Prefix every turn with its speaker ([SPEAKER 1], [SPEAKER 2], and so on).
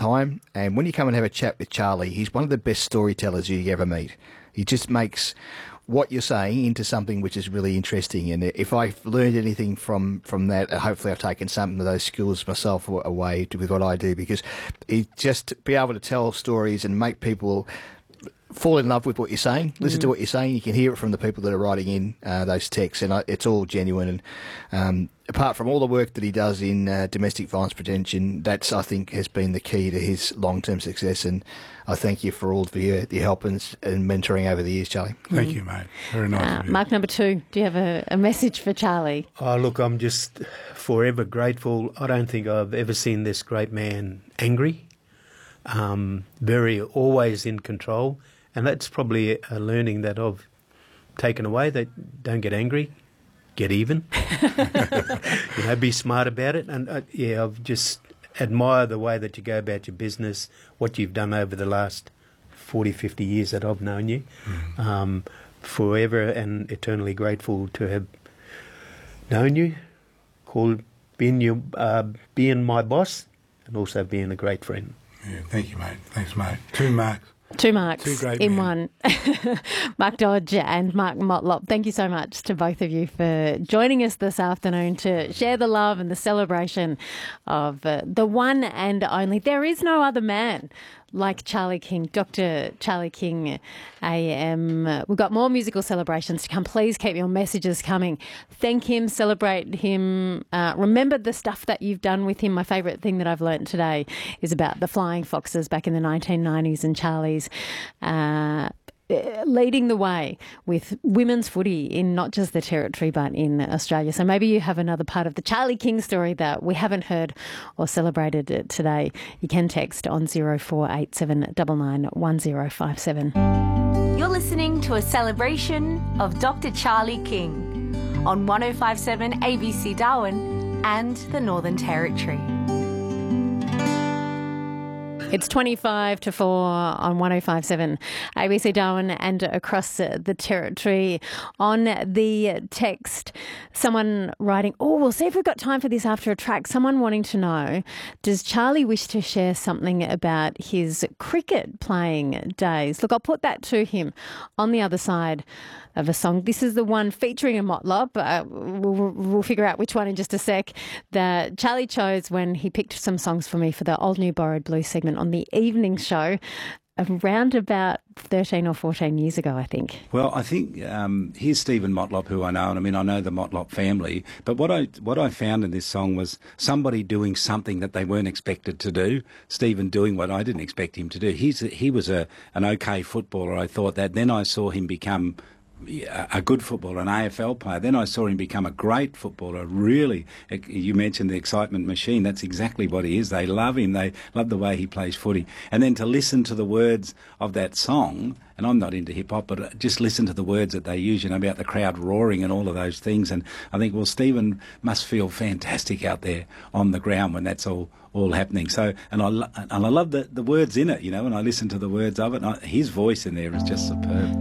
[SPEAKER 1] time. And when you come and have a chat with Charlie, he's one of the best storytellers you ever meet. He just makes what you're saying into something which is really interesting. And if I've learned anything from that, hopefully I've taken some of those skills myself away with what I do, because he just be able to tell stories and make people fall in love with what you're saying, listen to what you're saying. You can hear it from the people that are writing in those texts, and it's all genuine. And apart from all the work that he does in domestic violence prevention, that's, I think, has been the key to his long-term success. And I thank you for all of your help and mentoring over the years, Charlie.
[SPEAKER 2] Thank you, mate. Very nice of you.
[SPEAKER 3] Mark, number 2, do you have a message for Charlie?
[SPEAKER 4] Oh, look, I'm just forever grateful. I don't think I've ever seen this great man angry, very always in control. And that's probably a learning that I've taken away, that don't get angry, get even. Be smart about it. And I've just admired the way that you go about your business, what you've done over the last 40, 50 years that I've known you. Forever and eternally grateful to have known you, being my boss, and also being a great friend.
[SPEAKER 2] Yeah, thank you, mate. Thanks, mate. 2 marks.
[SPEAKER 3] 2 marks in
[SPEAKER 2] men.
[SPEAKER 3] one. Mark Dodge and Mark Motlop, thank you so much to both of you for joining us this afternoon to share the love and the celebration of the one and only. There is no other man like Charlie King, Dr. Charlie King AM. We've got more musical celebrations to come. Please keep your messages coming. Thank him, celebrate him. Remember the stuff that you've done with him. My favourite thing that I've learnt today is about the Flying Foxes back in the 1990s and Charlie's leading the way with women's footy in not just the Territory but in Australia. So maybe you have another part of the Charlie King story that we haven't heard or celebrated today. You can text on 0487 99 1057.
[SPEAKER 5] You're listening to a celebration of Dr. Charlie King on 1057 ABC Darwin and the Northern Territory.
[SPEAKER 3] It's 25 to 4 on 1057 ABC Darwin and across the Territory. On the text, someone writing, we'll see if we've got time for this after a track. Someone wanting to know, does Charlie wish to share something about his cricket playing days? Look, I'll put that to him on the other side of a song. This is the one featuring a Motlop. We'll figure out which one in just a sec. That Charlie chose when he picked some songs for me for the Old New Borrowed Blues segment on the evening show around about 13 or 14 years ago, I think.
[SPEAKER 6] Well, I think here's Stephen Motlop, who I know, and I know the Motlop family. But what I found in this song was somebody doing something that they weren't expected to do. Stephen doing what I didn't expect him to do. He was an okay footballer, I thought that. Then I saw him become a good footballer, an AFL player. Then I saw him become a great footballer. Really, you mentioned the excitement machine. That's exactly what he is. They love him. They love the way he plays footy. And then to listen to the words of that song, and I'm not into hip hop, but just listen to the words that they use, about the crowd roaring and all of those things. And I think, well, Stephen must feel fantastic out there on the ground when that's all happening. So, and I love the words in it, and I listen to the words of it. And his voice in there is just superb.